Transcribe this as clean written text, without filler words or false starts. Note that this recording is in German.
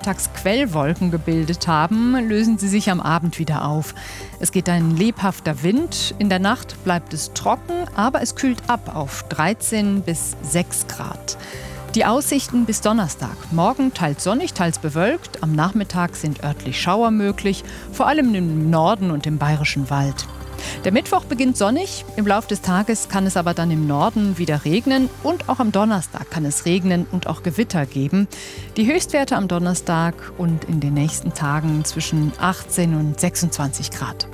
nachmittags Quellwolken gebildet haben, lösen sie sich am Abend wieder auf. Es geht ein lebhafter Wind. In der Nacht bleibt es trocken, aber es kühlt ab auf 13 bis 6 Grad. Die Aussichten bis Donnerstag. Morgen teils sonnig, teils bewölkt. Am Nachmittag sind örtlich Schauer möglich, vor allem im Norden und im Bayerischen Wald. Der Mittwoch beginnt sonnig, im Laufe des Tages kann es aber dann im Norden wieder regnen und auch am Donnerstag kann es regnen und auch Gewitter geben. Die Höchstwerte am Donnerstag und in den nächsten Tagen zwischen 18 und 26 Grad.